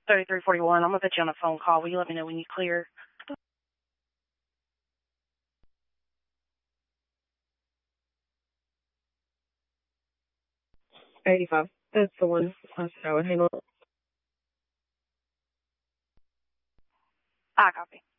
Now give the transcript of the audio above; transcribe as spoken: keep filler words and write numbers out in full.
thirty-three forty-one. I'm going to put you on a phone call. Will you let me know when you clear? eighty-five. That's the one. Let's go. Hang on. I copy.